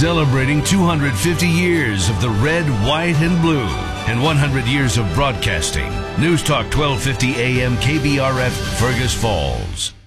Celebrating 250 years of the red, white, and blue, and 100 years of broadcasting. News Talk 1250 AM KBRF, Fergus Falls.